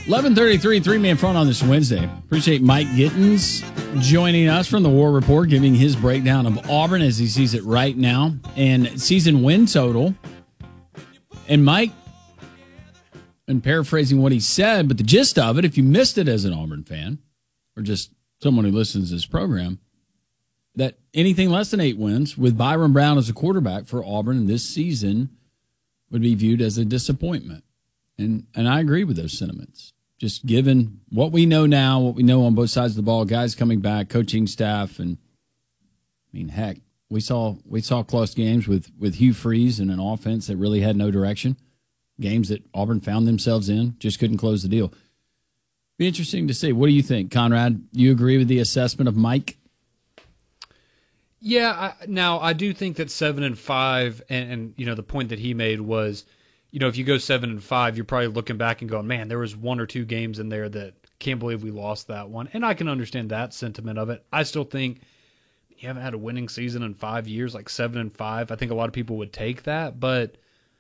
11:33, three-man front on this Wednesday. Appreciate Mike Gittins joining us from the War Report, giving his breakdown of Auburn as he sees it right now and season win total. And Mike, and paraphrasing what he said, but the gist of it, if you missed it as an Auburn fan or just someone who listens to this program, that anything less than 8 wins with Byron Brown as a quarterback for Auburn this season would be viewed as a disappointment. And I agree with those sentiments. Just given what we know now, what we know on both sides of the ball, guys coming back, coaching staff, and I mean, heck, we saw close games with Hugh Freeze and an offense that really had no direction. Games that Auburn found themselves in, just couldn't close the deal. Be interesting to see. What do you think, Conrad? You agree with the assessment of Mike? Yeah. I do think that 7-5, and the point that he made was, if you go 7-5, you're probably looking back and going, man, there was 1 or 2 games in there that can't believe we lost that one. And I can understand that sentiment of it. I still think you haven't had a winning season in 5 years, like 7-5. I think a lot of people would take that, but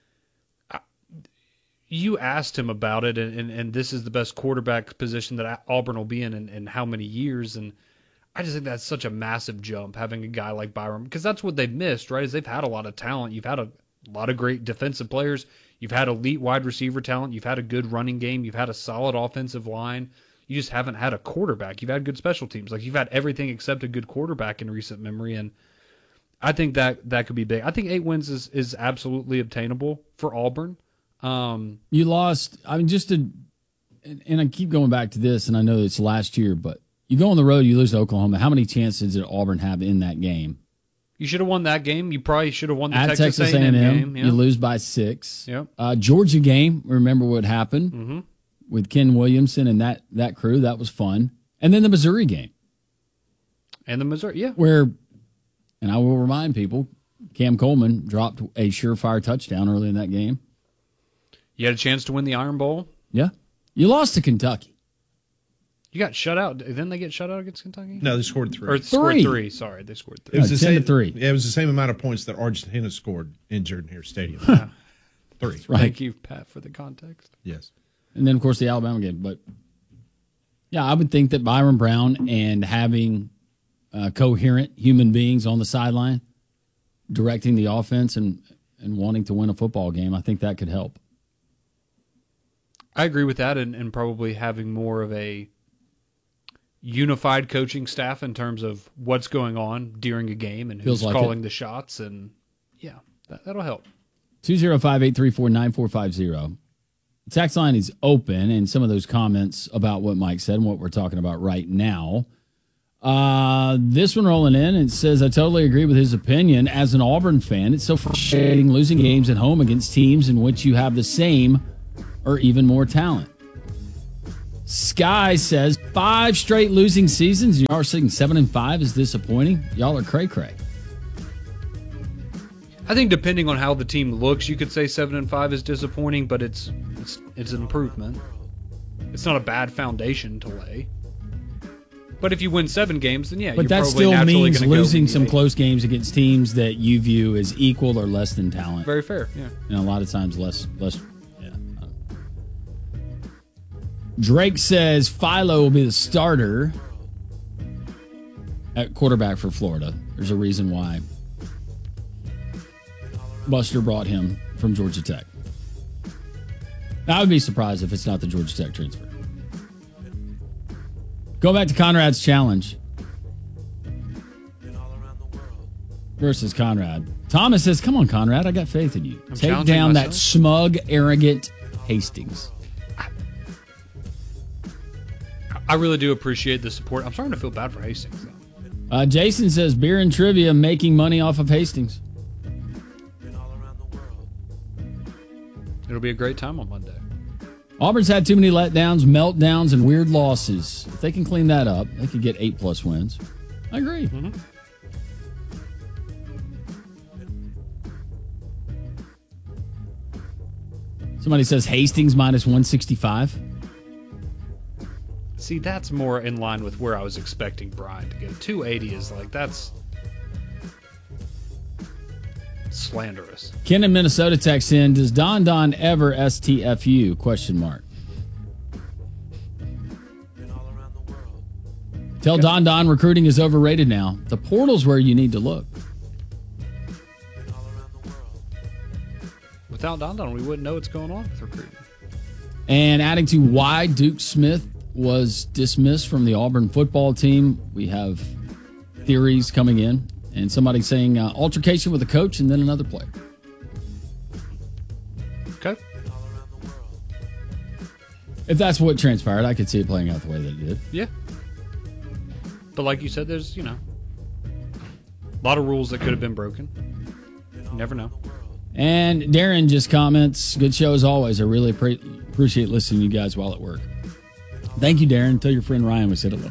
you asked him about it, and this is the best quarterback position that Auburn will be in how many years, and I just think that's such a massive jump, having a guy like Byron, because that's what they've missed, right, is they've had a lot of talent. You've had a lot of great defensive players. You've had elite wide receiver talent. You've had a good running game. You've had a solid offensive line. You just haven't had a quarterback. You've had good special teams. Like, you've had everything except a good quarterback in recent memory, and I think that could be big. I think 8 wins is absolutely obtainable for Auburn. You lost, and I keep going back to this, and I know it's last year, but you go on the road, you lose to Oklahoma. How many chances did Auburn have in that game? You should have won that game. You probably should have won the at Texas A&M game. Yeah. You lose by 6. Yep. Georgia game, remember what happened with Ken Williamson and that crew. That was fun. And then the Missouri game. And the Missouri, yeah. Where, and I will remind people, Cam Coleman dropped a surefire touchdown early in that game. You had a chance to win the Iron Bowl. Yeah. You lost to Kentucky. You got shut out. Didn't they get shut out against Kentucky? No, they scored 3. Or scored 3. Sorry, they scored 3. It was the 10 same, to 3. Yeah, it was the same amount of points that Argentina scored in Jordan-Hare Stadium. 3. Right. Thank you, Pat, for the context. Yes. And then, of course, the Alabama game. But, yeah, I would think that Byron Brown and having coherent human beings on the sideline directing the offense and wanting to win a football game, I think that could help. I agree with that, and probably having more of a unified coaching staff in terms of what's going on during a game and who's calling the shots, and that'll help. 205-834-9450. The text line is open, and some of those comments about what Mike said and what we're talking about right now. This one rolling in, it says, I totally agree with his opinion. As an Auburn fan, it's so frustrating losing games at home against teams in which you have the same or even more talent. Sky says 5 straight losing seasons. You are saying 7-5 is disappointing. Y'all are cray-cray. I think depending on how the team looks, you could say 7-5 is disappointing, but it's an improvement. It's not a bad foundation to lay. But if you win 7 games, then but that still means losing some close games against teams that you view as equal or less than talent. Very fair, yeah. And a lot of times less. Drake says Philo will be the starter at quarterback for Florida. There's a reason why Buster brought him from Georgia Tech. I would be surprised if it's not the Georgia Tech transfer. Go back to Conrad's challenge versus Conrad. Thomas says, come on, Conrad, I got faith in you. Take down that smug, arrogant Hastings. I really do appreciate the support. I'm starting to feel bad for Hastings, though. Jason says, beer and trivia making money off of Hastings. It'll be a great time on Monday. Auburn's had too many letdowns, meltdowns, and weird losses. If they can clean that up, they could get 8+ wins. I agree. Mm-hmm. Somebody says Hastings minus 165. See, that's more in line with where I was expecting Brian to go. 280 is like, that's slanderous. Ken in Minnesota texts in, does Don ever STFU? Question mark. Tell Don recruiting is overrated now. The portal's where you need to look. Without Don, we wouldn't know what's going on with recruiting. And adding to why Duke Smith was dismissed from the Auburn football team, we have theories coming in, and somebody saying altercation with a coach and then another player. Okay. If that's what transpired, I could see it playing out the way that it did. Yeah. But like you said, there's, a lot of rules that could have been broken. You never know. And Darren just comments, good show as always. I really appreciate listening to you guys while at work. Thank you, Darren. Tell your friend Ryan we said hello.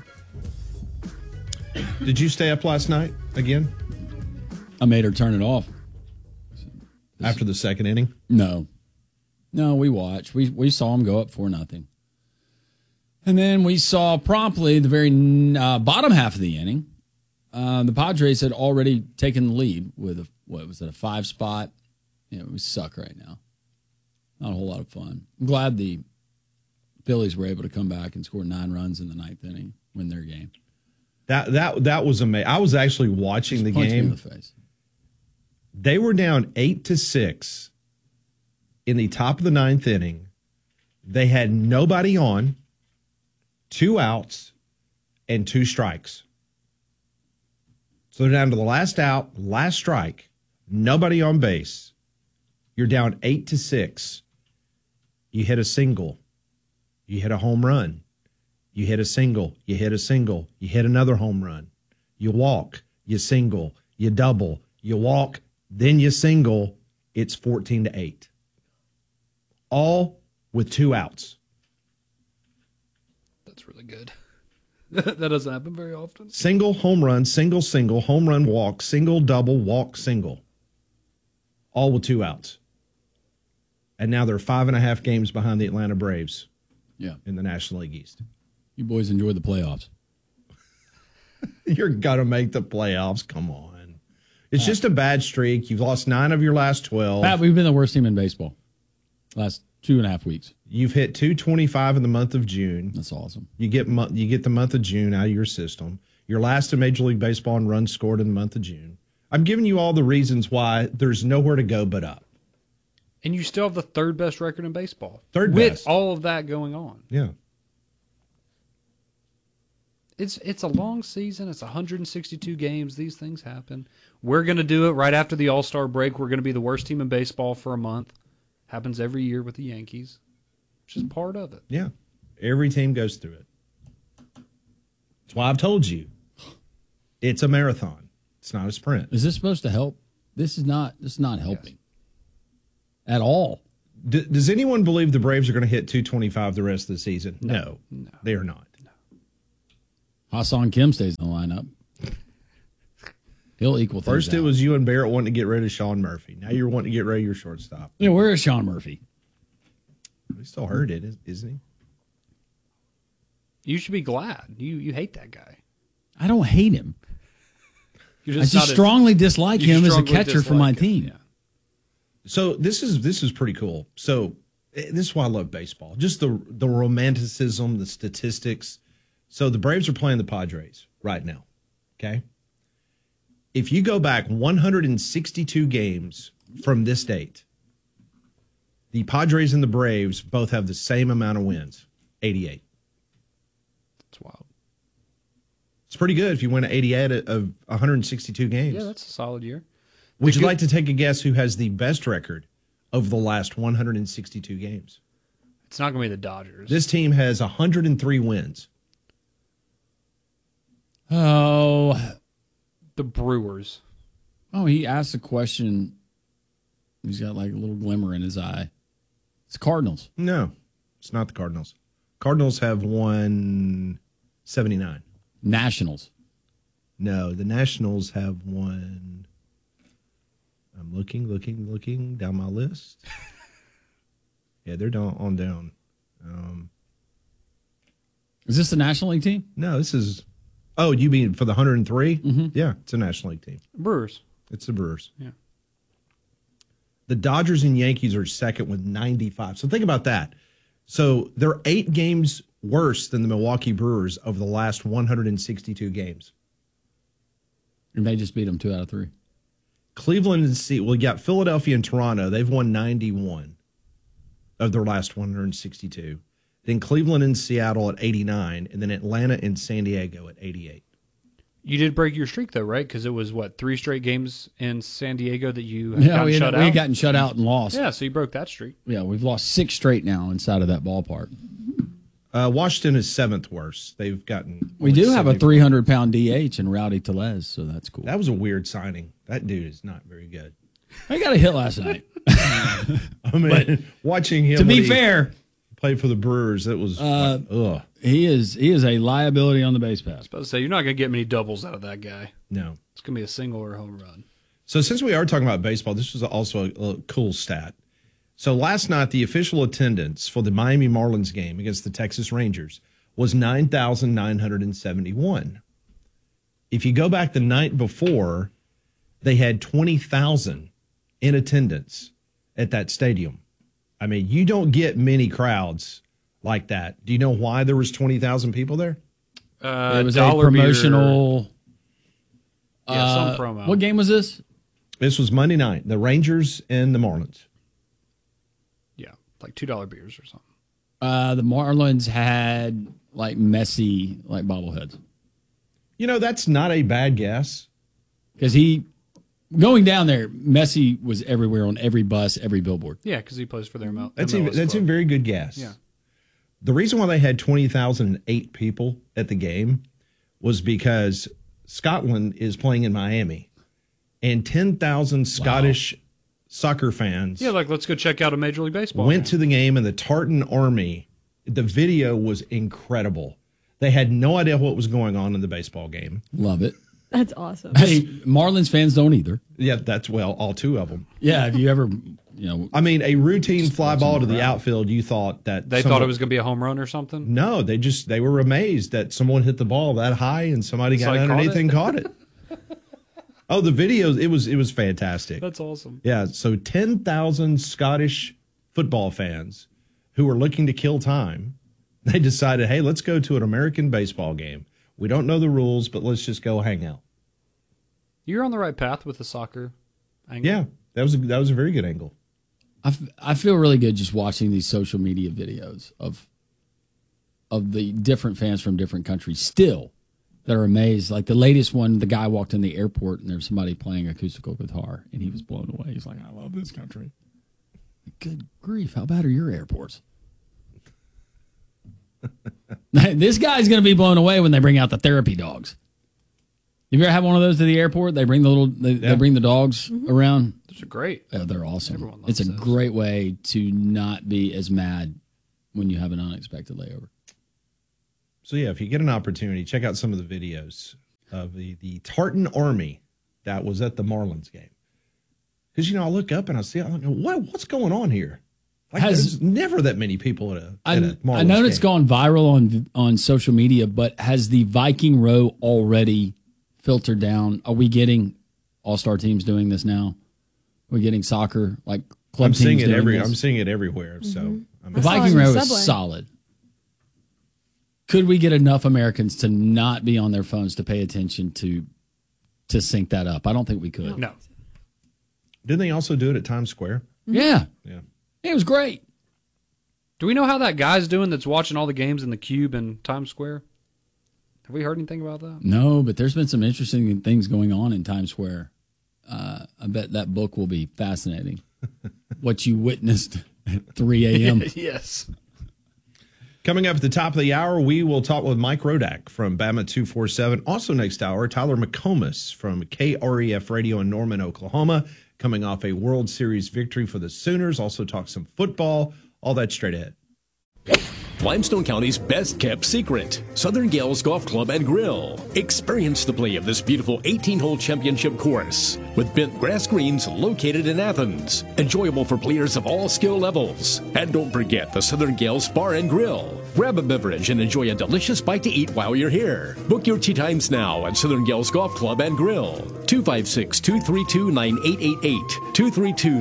Did you stay up last night again? I made her turn it off. After the second inning? No, we watched. We saw them go up 4-0. And then we saw promptly the very bottom half of the inning, the Padres had already taken the lead with a 5 spot. We suck right now. Not a whole lot of fun. I'm glad the Phillies were able to come back and score 9 runs in the 9th inning, win their game. That was amazing. I was actually watching the game. Me in the face. They were down 8-6 in the top of the 9th inning. They had nobody on, 2 outs, and 2 strikes. So they're down to the last out, last strike, nobody on base. You're down 8-6. You hit a single. You hit a home run. You hit a single. You hit a single. You hit another home run. You walk. You single. You double. You walk. Then you single. It's 14-8. All with 2 outs. That's really good. That doesn't happen very often. Single, home run, single, single, home run, walk, single, double, walk, single. All with 2 outs. And now they're 5.5 games behind the Atlanta Braves. Yeah. In the National League East. You boys enjoy the playoffs. You're going to make the playoffs. Come on. It's just a bad streak. You've lost 9 of your last 12. Pat, we've been the worst team in baseball last 2.5 weeks. You've hit 225 in the month of June. That's awesome. You get the month of June out of your system. You're last in Major League Baseball in runs scored in the month of June. I'm giving you all the reasons why there's nowhere to go but up. And you still have the 3rd best record in baseball. Third with best. All of that going on. Yeah. It's a long season. It's 162 games. These things happen. We're going to do it right after the All-Star break. We're going to be the worst team in baseball for a month. Happens every year with the Yankees. It's just part of it. Yeah. Every team goes through it. That's why I've told you. It's a marathon. It's not a sprint. Is this supposed to help? This is not helping at all. Does anyone believe the Braves are going to hit 225 the rest of the season? No. They are not. Ha-Seong Kim stays in the lineup. He'll equal things First, it out. was you and Barrett wanting to get rid of Sean Murphy. Now you're wanting to get rid of your shortstop. Where is Sean Murphy? He's still hurt, isn't he? You should be glad. You hate that guy. I don't hate him. You're I just strongly dislike him as a catcher for my team. Yeah. So this is pretty cool. So this is why I love baseball. Just the romanticism, the statistics. So the Braves are playing the Padres right now. Okay. If you go back 162 games from this date, the Padres and the Braves both have the same amount of wins, 88. That's wild. It's pretty good if you win 88 of 162 games. Yeah, that's a solid year. Would you like to take a guess who has the best record over the last 162 games? It's not going to be the Dodgers. This team has 103 wins. Oh, the Brewers. Oh, he asked a question. He's got like a little glimmer in his eye. It's Cardinals. No, it's not the Cardinals. Cardinals have won 79. Nationals. No, the Nationals have won. I'm looking down my list. Yeah, they're down. Is this the National League team? No, this is. Oh, you mean for the 103? Mm-hmm. Yeah, it's a National League team. Brewers. It's the Brewers. Yeah. The Dodgers and Yankees are second with 95. So think about that. So they're 8 games worse than the Milwaukee Brewers over the last 162 games. And they just beat them 2 out of 3. Cleveland and Seattle. Well, you got Philadelphia and Toronto. They've won 91 of their last 162. Then Cleveland and Seattle at 89, and then Atlanta and San Diego at 88. You did break your streak, though, right? Because it was, 3 straight games in San Diego that you had gotten shut out? We had gotten shut out and lost. Yeah, so you broke that streak. Yeah, we've lost 6 straight now inside of that ballpark. Washington is 7th worst. They've gotten... We do have a 300-pound DH in Rowdy Tellez, so that's cool. That was a weird signing. That dude is not very good. I got a hit last night. I mean, watching him... To be fair... Played for the Brewers, it was ugh. He is a liability on the base pass. I was supposed to say, you're not going to get many doubles out of that guy. No. It's going to be a single or a home run. So since we are talking about baseball, this was also a cool stat. So last night, the official attendance for the Miami Marlins game against the Texas Rangers was 9,971. If you go back the night before, they had 20,000 in attendance at that stadium. I mean, you don't get many crowds like that. Do you know why there was 20,000 people there? It was a promotional. Some promo. What game was this? This was Monday night. The Rangers and the Marlins. Yeah, like $2 beers or something. The Marlins had Messi bobbleheads. You know, that's not a bad guess. Because going down there, Messi was everywhere on every bus, every billboard. Yeah, because he plays for their MLS That's a very good guess. Yeah. The reason why they had 20,008 people at the game was because Scotland is playing in Miami, and 10,000 Scottish soccer fans let's go check out a Major League Baseball went to the game, and the Tartan Army, the video was incredible. They had no idea what was going on in the baseball game. Love it. That's awesome. Hey, Marlins fans don't either. Yeah, all 2 of them. Yeah, have you ever, I mean, a routine fly ball to the outfield, you thought that... They thought it was going to be a home run or something? No, they were amazed that someone hit the ball that high and somebody got underneath and caught it. Oh, the videos, it was fantastic. That's awesome. Yeah, so 10,000 Scottish football fans who were looking to kill time, they decided, hey, let's go to an American baseball game. We don't know the rules, but let's just go hang out. You're on the right path with the soccer angle. Yeah, that was a very good angle. I feel really good just watching these social media videos of the different fans from different countries still that are amazed. Like the latest one, the guy walked in the airport and there was somebody playing acoustical guitar and he was blown away. He's like, I love this country. Good grief, how bad are your airports? This guy's going to be blown away when they bring out the therapy dogs. Have you ever had one of those to the airport? They bring they bring the dogs around. Those are great. They're awesome. Everyone loves It's a those. great way to not be as mad when you have an unexpected layover. So, yeah, if you get an opportunity, check out some of the videos of the Tartan Army that was at the Marlins game. Because, I look up and I see, I'm like, what's going on here? There's never that many people at a Marlins game. I know it's gone viral on social media, but has the Viking Row already filtered down? Are we getting all-star teams doing this now? Are we getting soccer, club teams doing this? I'm seeing it everywhere. So the Viking Row is solid. Could we get enough Americans to not be on their phones to pay attention to sync that up? I don't think we could. No. Didn't they also do it at Times Square? Yeah. Yeah. It was great. Do we know how that guy's doing that's watching all the games in the Cube in Times Square? Have we heard anything about that? No, but there's been some interesting things going on in Times Square. I bet that book will be fascinating. What you witnessed at 3 a.m. Yes. Coming up at the top of the hour, we will talk with Mike Rodak from Bama 247. Also next hour, Tyler McComas from KREF Radio in Norman, Oklahoma, coming off a World Series victory for the Sooners. Also talk some football. All that straight ahead. Limestone County's best-kept secret, Southern Gales Golf Club and Grill. Experience the play of this beautiful 18-hole championship course with bent grass greens located in Athens. Enjoyable for players of all skill levels. And don't forget the Southern Gales Bar and Grill. Grab a beverage and enjoy a delicious bite to eat while you're here. Book your tee times now at Southern Gales Golf Club and Grill. 256-232-9888.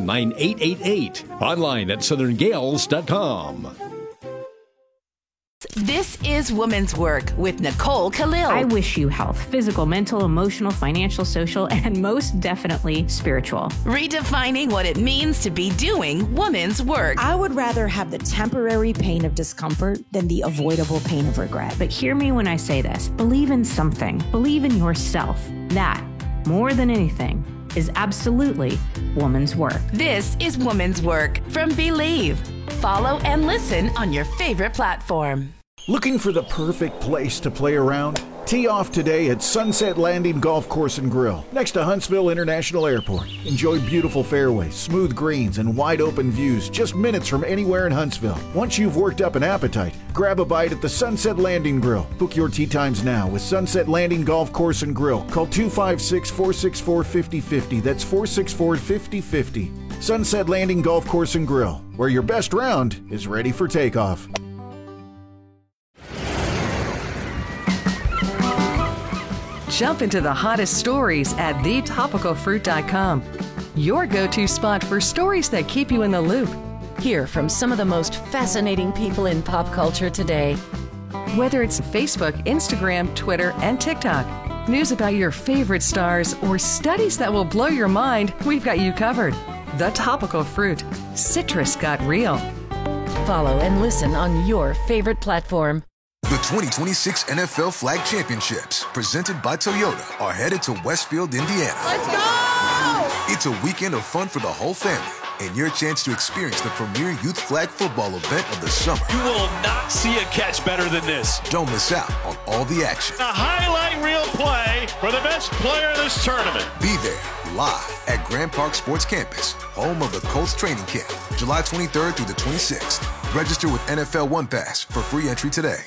232-9888. Online at southerngales.com. This is Woman's Work with Nicole Khalil. I wish you health, physical, mental, emotional, financial, social, and most definitely spiritual. Redefining what it means to be doing woman's work. I would rather have the temporary pain of discomfort than the avoidable pain of regret. But hear me when I say this. Believe in something. Believe in yourself. That, more than anything, is absolutely woman's work. This is Woman's Work from Believe. Follow and listen on your favorite platform. Looking for the perfect place to play around? Tee off today at Sunset Landing Golf Course and Grill, next to Huntsville International Airport. Enjoy beautiful fairways, smooth greens, and wide open views just minutes from anywhere in Huntsville. Once you've worked up an appetite, grab a bite at the Sunset Landing Grill. Book your tee times now with Sunset Landing Golf Course and Grill. Call 256-464-5050. That's 464-5050. Sunset Landing Golf Course and Grill, where your best round is ready for takeoff. Jump into the hottest stories at thetopicalfruit.com. Your go-to spot for stories that keep you in the loop. Hear from some of the most fascinating people in pop culture today. Whether it's Facebook, Instagram, Twitter, and TikTok, news about your favorite stars, or studies that will blow your mind, we've got you covered. The Topical Fruit. Citrus got real. Follow and listen on your favorite platform. The 2026 NFL Flag Championships, presented by Toyota, are headed to Westfield, Indiana. Let's go! It's a weekend of fun for the whole family and your chance to experience the premier youth flag football event of the summer. You will not see a catch better than this. Don't miss out on all the action. A highlight reel play for the best player of this tournament. Be there live at Grand Park Sports Campus, home of the Colts training camp, July 23rd through the 26th. Register with NFL One Pass for free entry today.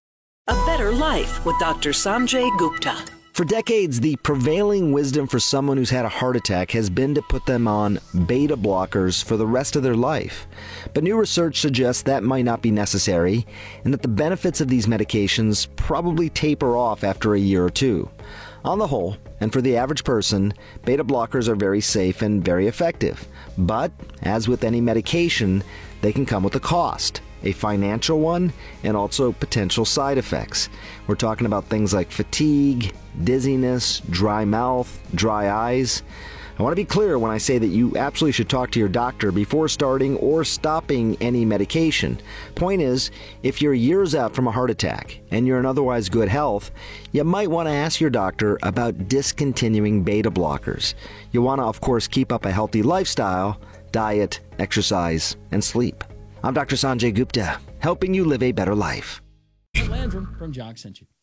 A Better Life with Dr. Sanjay Gupta. For decades, the prevailing wisdom for someone who's had a heart attack has been to put them on beta blockers for the rest of their life. But new research suggests that might not be necessary, and that the benefits of these medications probably taper off after a year or two. On the whole, and for the average person, beta blockers are very safe and very effective. But, as with any medication, they can come with a cost. A financial one, and also potential side effects. We're talking about things like fatigue, dizziness, dry mouth, dry eyes. I want to be clear when I say that you absolutely should talk to your doctor before starting or stopping any medication. Point is, if you're years out from a heart attack and you're in otherwise good health, you might want to ask your doctor about discontinuing beta blockers. You want to, of course, keep up a healthy lifestyle, diet, exercise, and sleep. I'm Dr. Sanjay Gupta, helping you live a better life. Landrum from Jock sent you.